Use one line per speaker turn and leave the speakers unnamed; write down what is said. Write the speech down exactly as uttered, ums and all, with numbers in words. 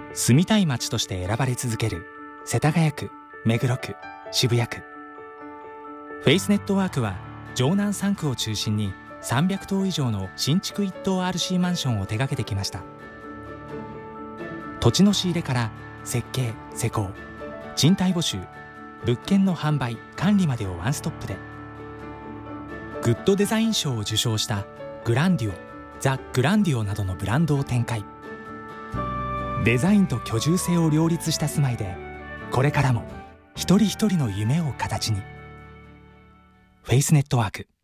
住みたい街として選ばれ続ける世田谷区、目黒区、渋谷区。フェイスネットワークは城南さん区を中心にさんびゃくとう以上の新築一棟 アールシー マンションを手掛けてきました。土地の仕入れから設計・施工、賃貸募集、物件の販売・管理までをワンストップで。グッドデザイン賞を受賞したグランディオ、ザ・グランディオなどのブランドを展開。デザインと居住性を両立した住まいで、これからも一人一人の夢を形に。フェイスネットワーク。